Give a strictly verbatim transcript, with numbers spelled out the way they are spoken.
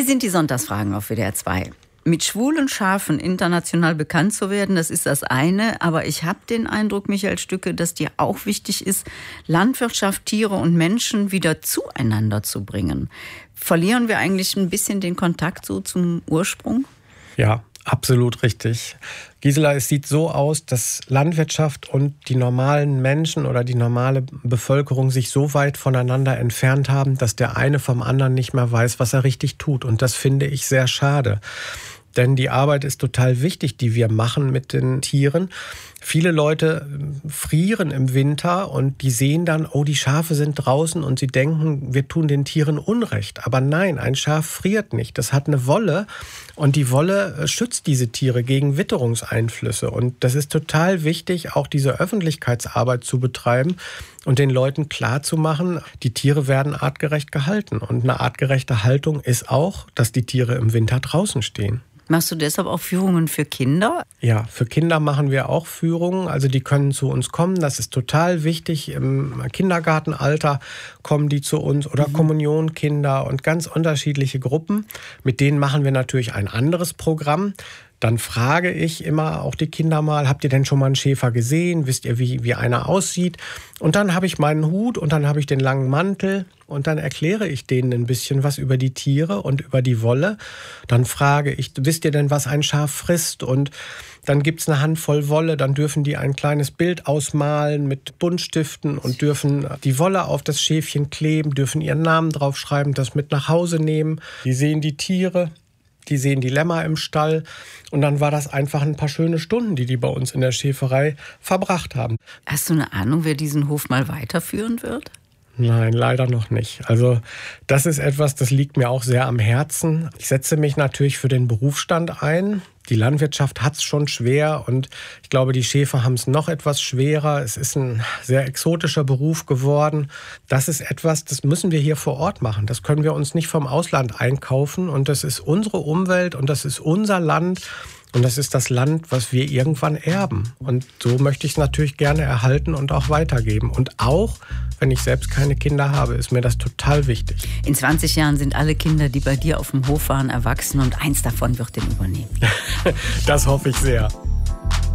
Hier sind die Sonntagsfragen auf W D R zwei. Mit schwulen Schafen international bekannt zu werden, das ist das eine. Aber ich habe den Eindruck, Michael Stücke, dass dir auch wichtig ist, Landwirtschaft, Tiere und Menschen wieder zueinander zu bringen. Verlieren wir eigentlich ein bisschen den Kontakt so zum Ursprung? Ja, absolut richtig. Gisela, es sieht so aus, dass Landwirtschaft und die normalen Menschen oder die normale Bevölkerung sich so weit voneinander entfernt haben, dass der eine vom anderen nicht mehr weiß, was er richtig tut. Und das finde ich sehr schade. Denn die Arbeit ist total wichtig, die wir machen mit den Tieren. Viele Leute frieren im Winter und die sehen dann, oh, die Schafe sind draußen und sie denken, wir tun den Tieren Unrecht. Aber nein, ein Schaf friert nicht. Das hat eine Wolle und die Wolle schützt diese Tiere gegen Witterungseinflüsse. Und das ist total wichtig, auch diese Öffentlichkeitsarbeit zu betreiben und den Leuten klarzumachen, die Tiere werden artgerecht gehalten. Und eine artgerechte Haltung ist auch, dass die Tiere im Winter draußen stehen. Machst du deshalb auch Führungen für Kinder? Ja, für Kinder machen wir auch Führungen. Also die können zu uns kommen. Das ist total wichtig. Im Kindergartenalter kommen die zu uns oder mhm. Kommunionkinder und ganz unterschiedliche Gruppen. Mit denen machen wir natürlich ein anderes Programm. Dann frage ich immer auch die Kinder mal, habt ihr denn schon mal einen Schäfer gesehen? Wisst ihr, wie, wie einer aussieht? Und dann habe ich meinen Hut und dann habe ich den langen Mantel und dann erkläre ich denen ein bisschen was über die Tiere und über die Wolle. Dann frage ich, wisst ihr denn, was ein Schaf frisst? Und dann gibt es eine Handvoll Wolle, dann dürfen die ein kleines Bild ausmalen mit Buntstiften und dürfen die Wolle auf das Schäfchen kleben, dürfen ihren Namen draufschreiben, das mit nach Hause nehmen. Die sehen die Tiere. Die sehen die Lämmer im Stall und dann war das einfach ein paar schöne Stunden, die die bei uns in der Schäferei verbracht haben. Hast du eine Ahnung, wer diesen Hof mal weiterführen wird? Nein, leider noch nicht. Also das ist etwas, das liegt mir auch sehr am Herzen. Ich setze mich natürlich für den Berufsstand ein. Die Landwirtschaft hat es schon schwer und ich glaube, die Schäfer haben es noch etwas schwerer. Es ist ein sehr exotischer Beruf geworden. Das ist etwas, das müssen wir hier vor Ort machen. Das können wir uns nicht vom Ausland einkaufen und das ist unsere Umwelt und das ist unser Land. Und das ist das Land, was wir irgendwann erben. Und so möchte ich es natürlich gerne erhalten und auch weitergeben. Und auch, wenn ich selbst keine Kinder habe, ist mir das total wichtig. In zwanzig Jahren sind alle Kinder, die bei dir auf dem Hof waren, erwachsen und eins davon wird den übernehmen. Das hoffe ich sehr.